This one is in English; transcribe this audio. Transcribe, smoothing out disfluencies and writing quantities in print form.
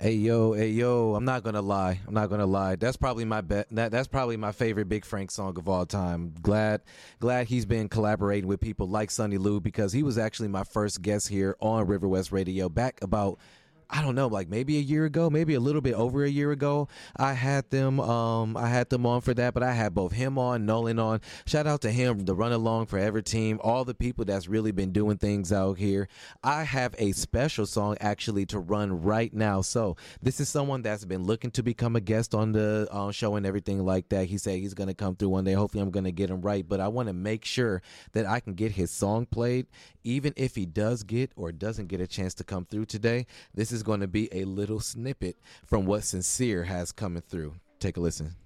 Hey yo, I'm not gonna lie. I'm not gonna lie. That's probably my that's probably my favorite Big Frank song of all time. Glad he's been collaborating with people like Sonny Lou because he was actually my first guest here on River West Radio back about I don't know, like maybe a year ago, maybe a little bit over a year ago. I had them on for that, but I had both him on, Nolan on. Shout out to him, the Run Along Forever team, all the people that's really been doing things out here. I have a special song actually to run right now. So this is someone that's been looking to become a guest on the show and everything like that. He said he's gonna come through one day. Hopefully, I'm gonna get him right, but I want to make sure that I can get his song played, even if he does get or doesn't get a chance to come through today. This is going to be a little snippet from what Sincere has coming through. Take a listen.